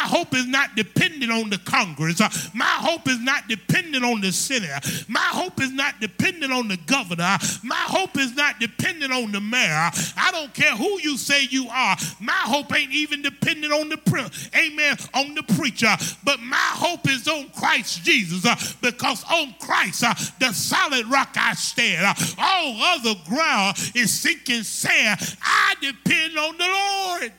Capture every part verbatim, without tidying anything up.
hope is not dependent on the Congress. Uh, my hope is not dependent on the Senate. My hope is not dependent on the governor. My hope is not dependent on the mayor. I don't care who you say you are. My hope ain't even dependent on the pre- amen, on the preacher. But my hope is on Christ Jesus, uh, because on Christ, uh, the solid rock I stand. Uh, all other ground is sinking sand. I depend on the Lord.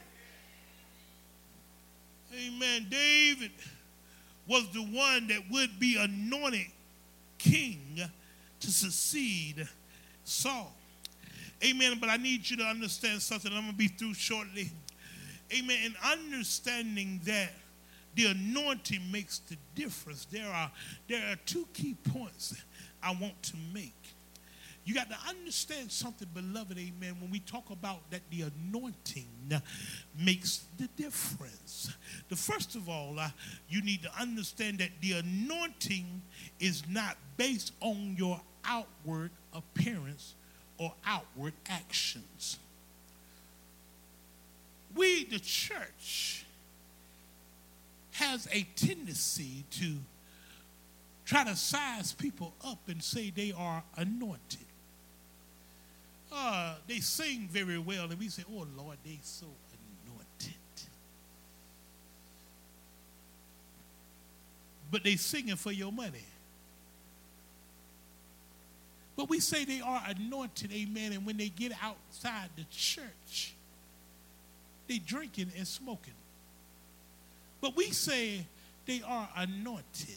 Amen. David was the one that would be anointed king to succeed Saul. Amen. But I need you to understand something. I'm going to be through shortly. Amen. And understanding that the anointing makes the difference. There are, there are two key points I want to make. You got to understand something, beloved, amen, when we talk about that the anointing makes the difference. The first of all, uh, you need to understand that the anointing is not based on your outward appearance or outward actions. We, the church, has a tendency to try to size people up and say they are anointed. Uh, they sing very well, and we say, oh, Lord, they so anointed. But they singing for your money. But we say they are anointed, amen, and when they get outside the church, they drinking and smoking. But we say they are anointed.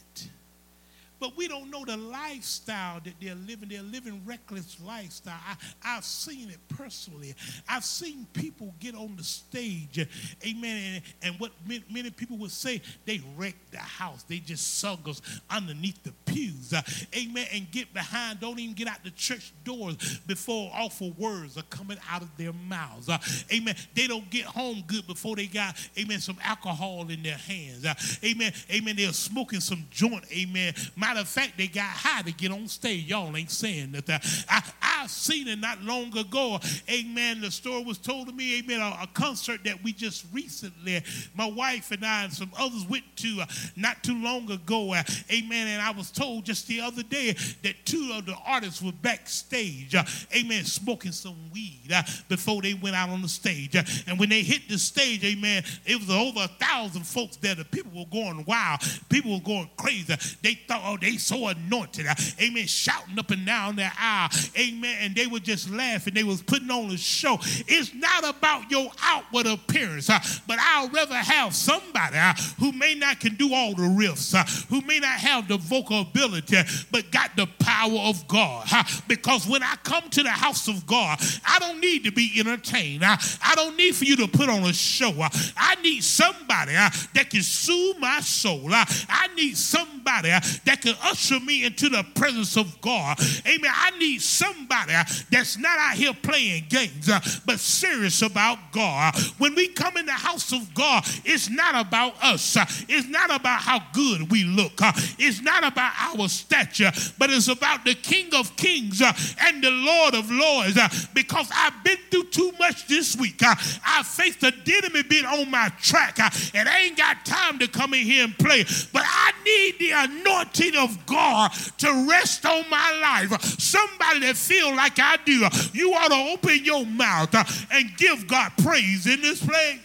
But we don't know the lifestyle that they're living. They're living reckless lifestyle. I, I've seen it personally. I've seen people get on the stage, amen, and, and what many, many people would say, they wrecked the house. They just sung us underneath the pews, uh, amen, and get behind, don't even get out the church doors before awful words are coming out of their mouths. Uh, amen. They don't get home good before they got, amen, some alcohol in their hands. Uh, amen. Amen. They're smoking some joint, amen. Matter of fact, they got high to get on stage. Y'all ain't saying nothing. I, I've seen it not long ago. Amen. The story was told to me, amen, a, a concert that we just recently, my wife and I and some others went to uh, not too long ago. Uh, amen. And I was told just the other day that two of the artists were backstage, uh, amen, smoking some weed uh, before they went out on the stage. Uh, and when they hit the stage, amen, it was over a thousand folks there. The people were going wild. People were going crazy. They thought, oh, they so anointed, uh, amen, shouting up and down their aisle, amen, and they were just laughing. They was putting on a show. It's not about your outward appearance, uh, but I'd rather have somebody uh, who may not can do all the riffs, uh, who may not have the vocal ability, but got the power of God, uh, because when I come to the house of God, I don't need to be entertained. Uh, I don't need for you to put on a show. Uh, I need somebody uh, that can soothe my soul. Uh, I need somebody uh, that can usher me into the presence of God. Amen. I need somebody uh, that's not out here playing games, uh, but serious about God. When we come in the house of God, it's not about us. Uh, it's not about how good we look. Uh, it's not about our stature, but it's about the King of Kings uh, and the Lord of Lords, uh, because I've been through too much this week. Uh, I faced a enemy been on my track, uh, and I ain't got time to come in here and play, but I need the anointing of God to rest on my life. Somebody that feel like I do, you ought to open your mouth uh, and give God praise in this place.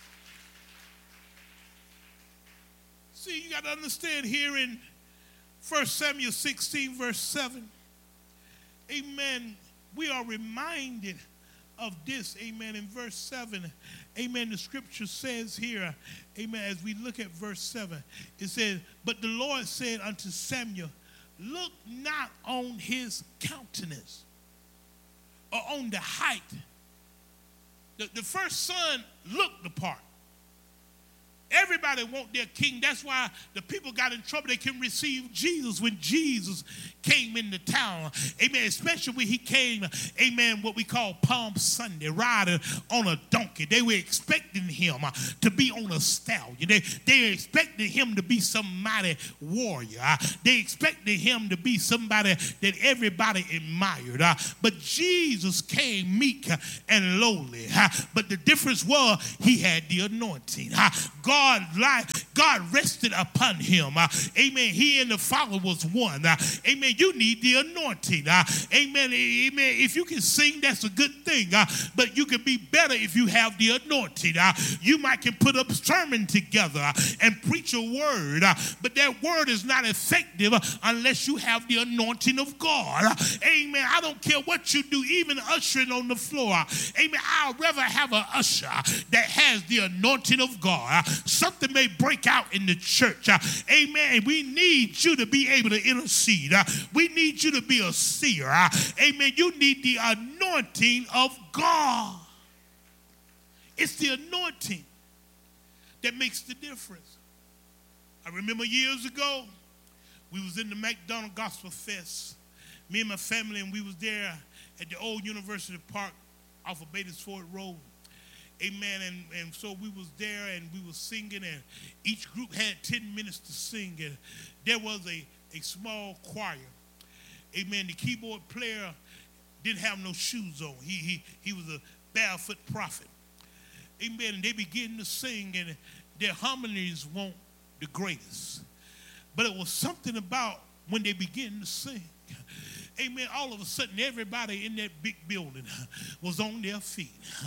See, you got to understand here in First Samuel sixteen, verse seven, amen, we are reminded of this, amen, in verse seven, amen, the scripture says here, amen, as we look at verse seven, it says, but the Lord said unto Samuel, look not on his countenance or on the height. The, the first son looked the part. Everybody want their king. That's why the people got in trouble. They can receive Jesus when Jesus came into town. Amen. Especially when he came, amen, what we call Palm Sunday, riding on a donkey. They were expecting him uh, to be on a stallion. They, they expected him to be some mighty warrior. Uh, they expected him to be somebody that everybody admired. Uh, but Jesus came meek and lowly. Uh, but the difference was he had the anointing. Uh, God life God rested upon him. Uh, amen. He and the Father was one. Uh, amen. You need the anointing. Uh, amen. Amen. If you can sing, that's a good thing. Uh, but you can be better if you have the anointing. Uh, you might can put a sermon together uh, and preach a word, uh, but that word is not effective uh, unless you have the anointing of God. Uh, amen. I don't care what you do, even ushering on the floor. Uh, amen. I'd rather have an usher that has the anointing of God. Uh, something may break out in the church. Uh, amen. And we need you to be able to intercede. Uh, we need you to be a seer. Uh, amen. You need the anointing of God. It's the anointing that makes the difference. I remember years ago, we was in the McDonald Gospel Fest. Me and my family, and we was there at the old University Park off of Batesford Road. Amen. And, and so we was there and we was singing, and each group had ten minutes to sing. And there was a, a small choir. Amen. The keyboard player didn't have no shoes on. He, he, he was a barefoot prophet. Amen. And they began to sing, and their harmonies weren't the greatest. But it was something about when they began to sing. Amen. All of a sudden, everybody in that big building was on their feet.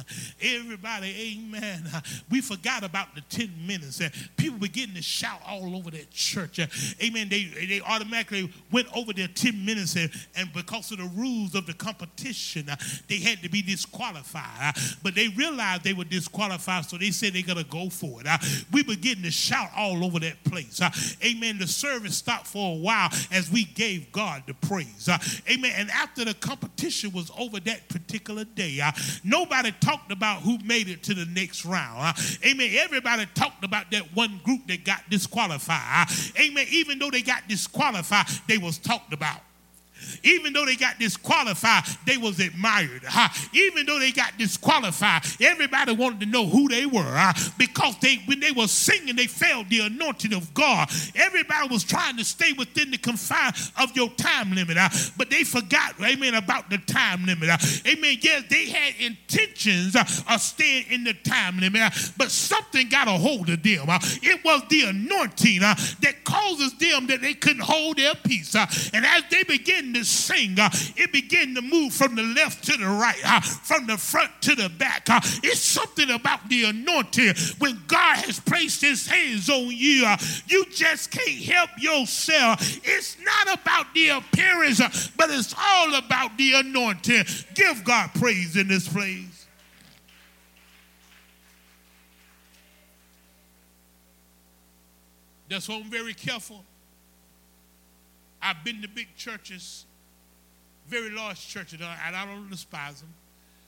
Everybody, amen. We forgot about the ten minutes. And people began to shout all over that church. Amen. They, they automatically went over their ten minutes. And, and because of the rules of the competition, they had to be disqualified. But they realized they were disqualified, so they said they're going to go for it. We began to shout all over that place. Amen. The service stopped for a while as we gave God the praise. Amen. And after the competition was over that particular day, uh, nobody talked about who made it to the next round. Uh, amen. Everybody talked about that one group that got disqualified. Uh, amen. Even though they got disqualified, they was talked about. Even though they got disqualified, they was admired. Uh, even though they got disqualified, everybody wanted to know who they were uh, because they, when they were singing, they felt the anointing of God. Everybody was trying to stay within the confines of your time limit, uh, but they forgot, amen, about the time limit. Uh, amen. Yes, they had intentions uh, of staying in the time limit, uh, but something got a hold of them. Uh, it was the anointing uh, that causes them that they couldn't hold their peace. Uh, and as they began to sing, uh, it began to move from the left to the right, uh, from the front to the back. Uh, it's something about the anointing. When God has placed his hands on you, uh, you just can't help yourself. It's not about the appearance, uh, but it's all about the anointing. Give God praise in this place. That's why I'm very careful. I've been to big churches, very large churches, and I don't despise them.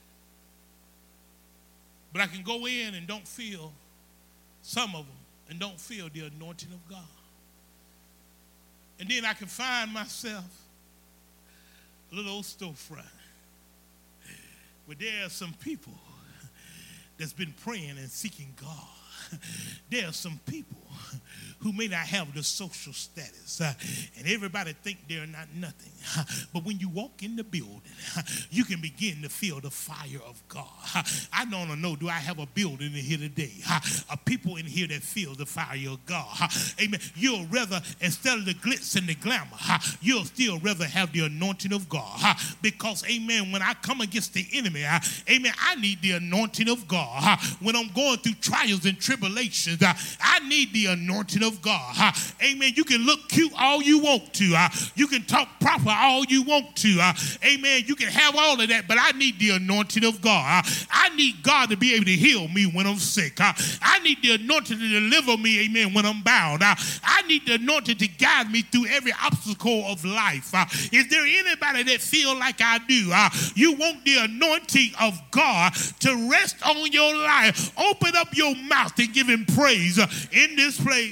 But I can go in and don't feel, some of them, and don't feel the anointing of God. And then I can find myself a little old storefront where there are some people that's been praying and seeking God. There are some people who may not have the social status, uh, and everybody think they're not nothing. Uh, but when you walk in the building, uh, you can begin to feel the fire of God. Uh, I don't know, do I have a building in here today? Uh, are people in here that feel the fire of God? Uh, amen. You'll rather, instead of the glitz and the glamour, uh, you'll still rather have the anointing of God. Uh, because, amen, when I come against the enemy, uh, amen, I need the anointing of God. Uh, when I'm going through trials and tribulations, uh, I need the anointing of God. Uh, amen. You can look cute all you want to. Uh, you can talk proper all you want to. Uh, amen. You can have all of that, but I need the anointing of God. Uh, I need God to be able to heal me when I'm sick. Uh, I need the anointing to deliver me, amen, when I'm bound. Uh, I need the anointing to guide me through every obstacle of life. Uh, is there anybody that feel like I do? Uh, you want the anointing of God to rest on your life. Open up your mouth and give him praise uh, in this place.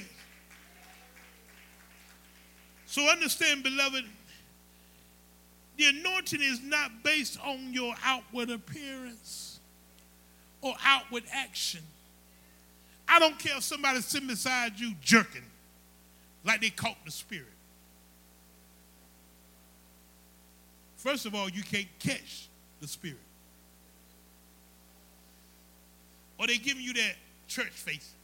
So understand, beloved, the anointing is not based on your outward appearance or outward action. I don't care if somebody's sitting beside you jerking like they caught the spirit. First of all, you can't catch the spirit. Or they giving you that church face.